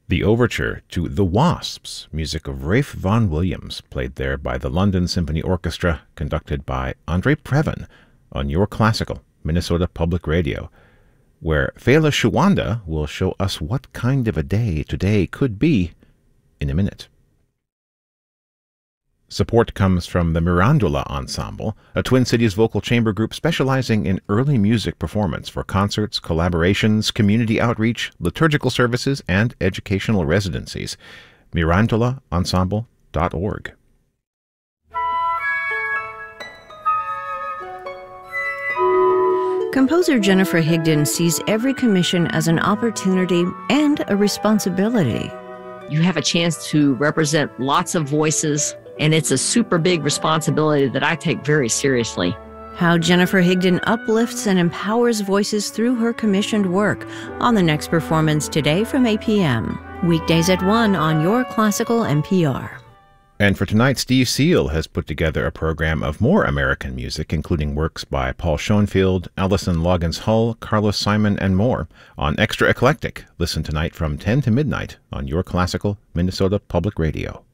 The overture to The Wasps, music of Ralph Vaughan Williams, played there by the London Symphony Orchestra, conducted by Andre Previn on Your Classical, Minnesota Public Radio, where Fela Shuanda will show us what kind of a day today could be in a minute. Support comes from the Mirandola Ensemble, a Twin Cities vocal chamber group specializing in early music performance for concerts, collaborations, community outreach, liturgical services, and educational residencies. MirandolaEnsemble.org. Composer Jennifer Higdon sees every commission as an opportunity and a responsibility. You have a chance to represent lots of voices, and it's a super big responsibility that I take very seriously. How Jennifer Higdon uplifts and empowers voices through her commissioned work on the next performance today from 8 p.m. Weekdays at 1 on Your Classical NPR. And for tonight, Steve Seal has put together a program of more American music, including works by Paul Schoenfield, Alison Loggins Hull, Carlos Simon, and more, on Extra Eclectic. Listen tonight from 10 to midnight on Your Classical, Minnesota Public Radio.